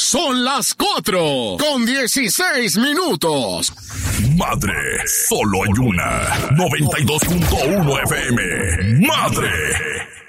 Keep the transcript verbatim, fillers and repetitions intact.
Son las cuatro con dieciséis minutos. Madre, solo hay una. noventa y dos punto uno F M. Madre.